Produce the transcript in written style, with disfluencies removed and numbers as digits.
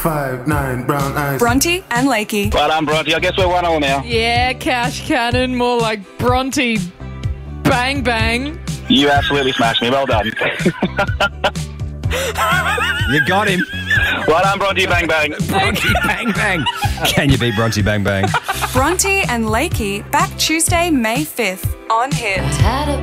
5'9", brown eyes. Bronte and Lakey. Well done, Bronte. I guess we're 1-1 now. Yeah, Cash Cannon, more like Bronte Bang Bang. You absolutely smashed me. Well done. You got him. Well done, Bronte Bang Bang. Bronte Bang Bang. Can you beat Bronte Bang Bang? Bronte and Lakey back Tuesday, May 5th on Hit. Had a